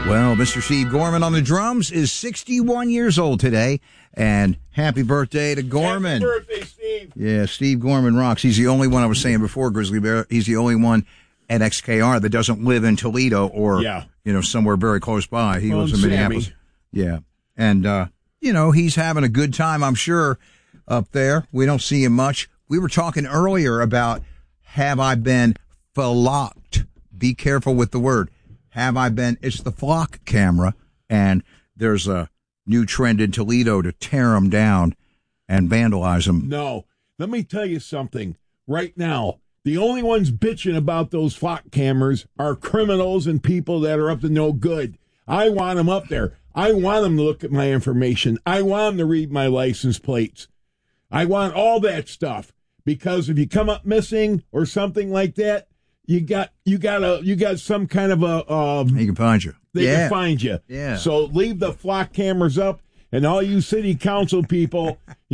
Well, Mr. Steve Gorman on the drums is 61 years old today, and happy birthday to Gorman. Happy birthday, Steve. Yeah, Steve Gorman rocks. He's the only one, I was saying before, Grizzly Bear, he's the only one at XKR that doesn't live in Toledo or, somewhere very close by. He lives in Minneapolis. Yeah. And, he's having a good time, I'm sure, up there. We don't see him much. We were talking earlier about, have I been flocked? Be careful with the word. Have I been? It's the flock camera, and there's a new trend in Toledo to tear them down and vandalize them. No. Let me tell you something. Right now, the only ones bitching about those flock cameras are criminals and people that are up to no good. I want them up there. I want them to look at my information. I want them to read my license plates. I want all that stuff, because if you come up missing or something like that, you got some kind of a he can find you. They can find you. Yeah. So leave the flock cameras up, and all you city council people,